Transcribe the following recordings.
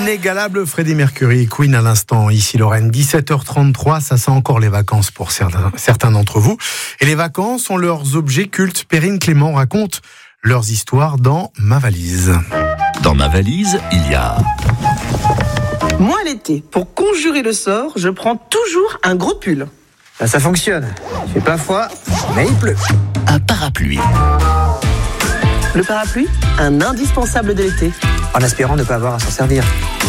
L'inégalable Freddie Mercury, Queen à l'instant, ici Lorraine, 17h33, ça sent encore les vacances pour certains d'entre vous. Et les vacances ont leurs objets cultes. Perrine Clément raconte leurs histoires dans Ma valise. Dans Ma valise, il y a... Moi, l'été, pour conjurer le sort, je prends toujours un gros pull. Ça fonctionne. Il fait pas froid, mais il pleut. Un parapluie. Le parapluie, un indispensable de l'été. En espérant ne pas avoir à s'en servir.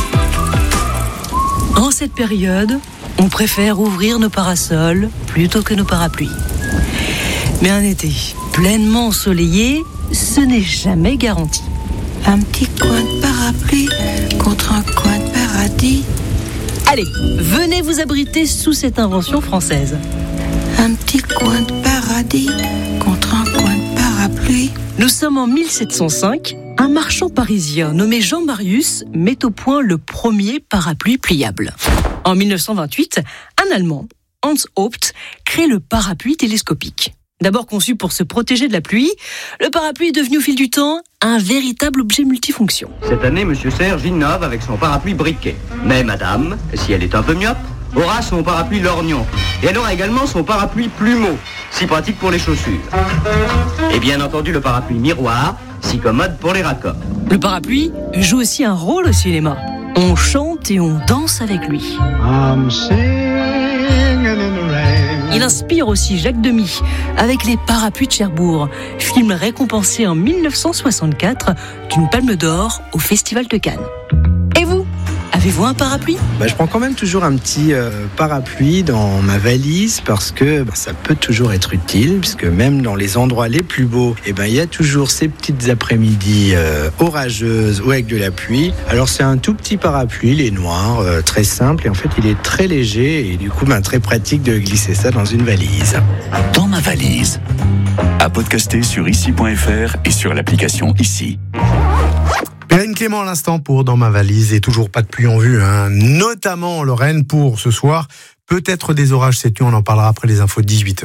En cette période, on préfère ouvrir nos parasols plutôt que nos parapluies. Mais un été pleinement ensoleillé, ce n'est jamais garanti. Un petit coin de parapluie contre un coin de paradis. Allez, venez vous abriter sous cette invention française. Un petit coin de paradis contre un coin de parapluie. Nous sommes en 1705. Un marchand parisien nommé Jean Marius met au point le premier parapluie pliable. En 1928, un Allemand, Hans Haupt, crée le parapluie télescopique. D'abord conçu pour se protéger de la pluie, le parapluie est devenu au fil du temps un véritable objet multifonction. Cette année, Monsieur Serge innove avec son parapluie briquet. Mais Madame, si elle est un peu myope, aura son parapluie lorgnon. Et elle aura également son parapluie plumeau, si pratique pour les chaussures. Et bien entendu, le parapluie miroir, si commode pour les raccords. Le parapluie joue aussi un rôle au cinéma. On chante et on danse avec lui. Il inspire aussi Jacques Demy avec Les Parapluies de Cherbourg, film récompensé en 1964 d'une Palme d'Or au Festival de Cannes. Et vous, avez-vous un parapluie ? Je prends quand même toujours un petit parapluie dans ma valise parce que ça peut toujours être utile, puisque même dans les endroits les plus beaux, il y a toujours ces petites après-midi orageuses ou avec de la pluie. Alors c'est un tout petit parapluie, il est noir, très simple, et en fait il est très léger et du coup très pratique de glisser ça dans une valise. Dans Ma valise. À podcaster sur ici.fr et sur l'application Ici. Perrine Clément à l'instant pour Dans Ma valise, et toujours pas de pluie en vue, notamment en Lorraine pour ce soir. Peut-être des orages cette nuit, on en parlera après les infos de 18h.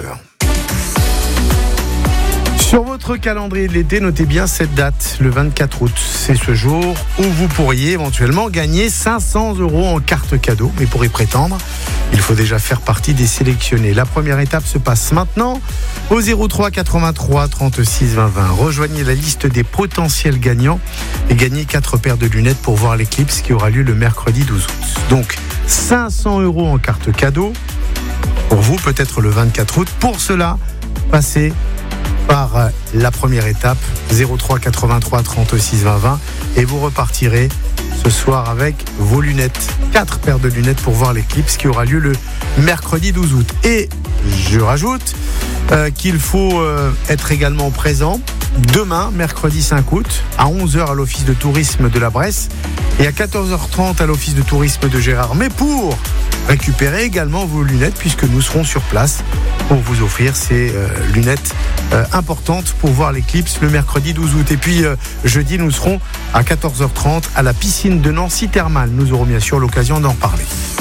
Sur votre calendrier de l'été, notez bien cette date, le 24 août. C'est ce jour où vous pourriez éventuellement gagner 500 € en carte cadeau. Mais pour y prétendre, il faut déjà faire partie des sélectionnés. La première étape se passe maintenant au 03 83 36 20 20. Rejoignez la liste des potentiels gagnants et gagnez 4 paires de lunettes pour voir l'éclipse qui aura lieu le mercredi 12 août. Donc 500 € en carte cadeau pour vous, peut-être le 24 août. Pour cela, passez par la première étape, 03 83 36 20 20, et vous repartirez ce soir avec vos lunettes, 4 paires de lunettes pour voir l'éclipse qui aura lieu le mercredi 12 août. Et je rajoute qu'il faut être également présent demain, mercredi 5 août, à 11h à l'Office de tourisme de la Bresse et à 14h30 à l'Office de tourisme de Gérard. Mais pour récupérer également vos lunettes, puisque nous serons sur place pour vous offrir ces lunettes importantes pour voir l'éclipse le mercredi 12 août. Et puis jeudi, nous serons à 14h30 à la piscine de Nancy Thermale. Nous aurons bien sûr l'occasion d'en parler.